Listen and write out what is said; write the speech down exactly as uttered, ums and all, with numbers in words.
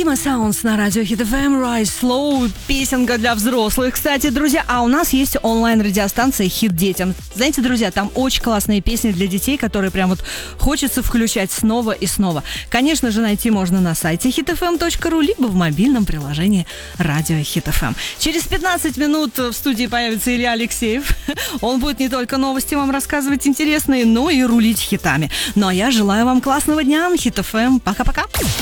Дима Саундс на радио Хит эф эм, Rise Slow, песенка для взрослых. Кстати, друзья, а у нас есть онлайн-радиостанция Хит детям. Знаете, друзья, там очень классные песни для детей, которые прям вот хочется включать снова и снова. Конечно же, найти можно на сайте хит эф эм точка ру, либо в мобильном приложении радио Хит эф эм. Через пятнадцать минут в студии появится Илья Алексеев. Он будет не только новости вам рассказывать интересные, но и рулить хитами. Ну а я желаю вам классного дня. Хит эф эм. Пока-пока.